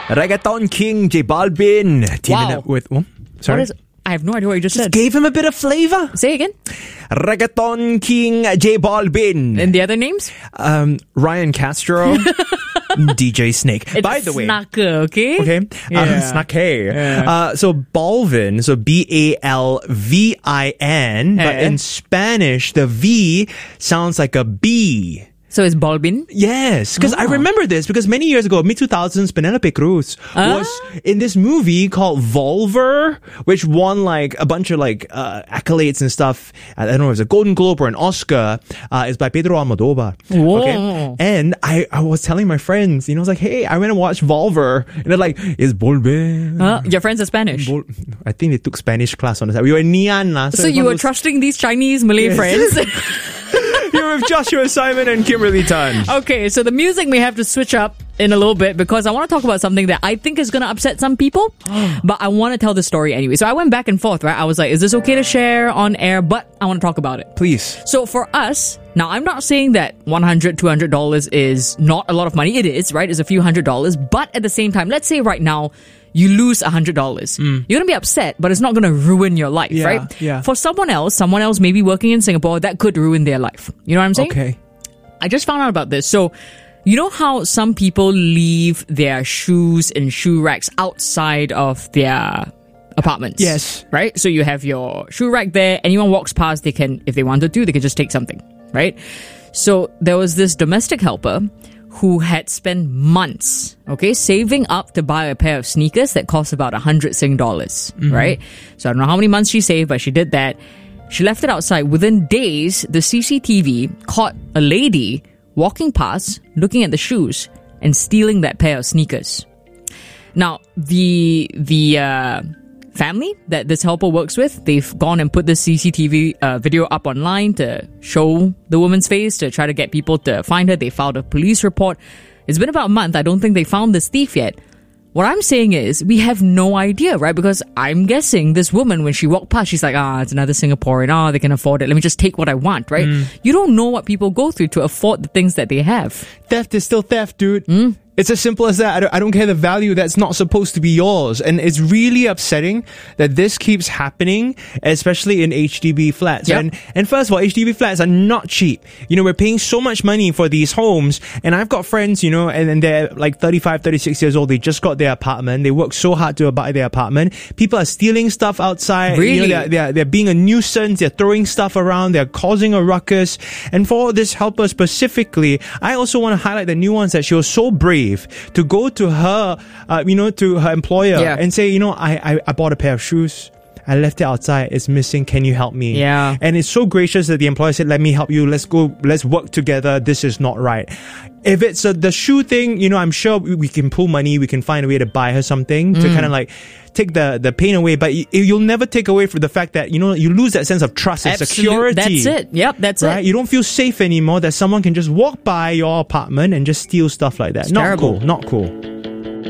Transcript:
Reggaeton King J Balvin teaming up with... sorry? I have no idea what you just said. Gave him a bit of flavor. Say again. Reggaeton King J Balvin. And the other names? Ryan Castro. DJ Snake. It's By the way, Snacker, okay? Okay. Yeah. Snake. Yeah. So Balvin, so Balvin, but in Spanish, the V sounds like a B. So it's Balvin? Yes, because I remember this because many years ago, mid-2000s, Penelope Cruz was in this movie called Volver, which won like a bunch of like accolades and stuff. I don't know if it was a Golden Globe or an Oscar. It's by Pedro Almodovar. Whoa. Okay? And I was telling my friends, I was like, hey, I went and watched Volver. And they're like, it's Volver. Your friends are Spanish? I think they took Spanish class on the side. We were in Nian. So you were trusting these Chinese Malay friends? You're with Joshua Simon and Kimberly Tan. Okay, so the music may have to switch up in a little bit because I want to talk about something that I think is going to upset some people, but I want to tell the story anyway. So I went back and forth, right? I was like, is this okay to share on air? But I want to talk about it. Please. So for us, now I'm not saying that $100, $200 is not a lot of money. It is, right? It's a few $100s. But at the same time, let's say right now, you lose $100. You're going to be upset, but it's not going to ruin your life, right? Yeah. For someone else maybe working in Singapore, that could ruin their life. You know what I'm saying? Okay. I just found out about this. So, you know how some people leave their shoes in shoe racks outside of their apartments? Yes. Right? So you have your shoe rack there. Anyone walks past, they can, if they wanted to, they could just take something, right? So there was this domestic helper who had spent months, saving up to buy a pair of sneakers that cost about 100 Sing dollars, right? So I don't know how many months she saved, but she did that. She left it outside. Within days, the CCTV caught a lady walking past, looking at the shoes, and stealing that pair of sneakers. Now, the family that this helper works with, they've gone and put this CCTV video up online to show the woman's face, to try to get people to find her. They filed a police report. It's been about a month. I don't think they found this thief yet. What I'm saying is, we have no idea, right? Because I'm guessing this woman, when she walked past, she's like, it's another Singaporean. They can afford it. Let me just take what I want, right? You don't know what people go through to afford the things that they have. Theft is still theft, dude. It's as simple as that. I don't care the value that's not supposed to be yours. And it's really upsetting that this keeps happening, especially in HDB flats. Yep. And first of all, HDB flats are not cheap. We're paying so much money for these homes. And I've got friends, and they're like 35, 36 years old. They just got their apartment. They worked so hard to buy their apartment. People are stealing stuff outside. Really? They're being a nuisance. They're throwing stuff around. They're causing a ruckus. And for this helper specifically, I also want to highlight the nuance that she was so brave to go to her, to her employer and say, I bought a pair of shoes. I left it outside. It's missing. Can you help me? Yeah. And it's so gracious that the employer said, let me help you. Let's go. Let's work together. This is not right. If it's the shoe thing, I'm sure we can pull money. We can find a way to buy her something to kind of like take the pain away. But you'll never take away from the fact that, you lose that sense of trust and security. That's it. Yep, that's right? it. You don't feel safe anymore that someone can just walk by your apartment and just steal stuff like that. Not terrible. cool. Not cool.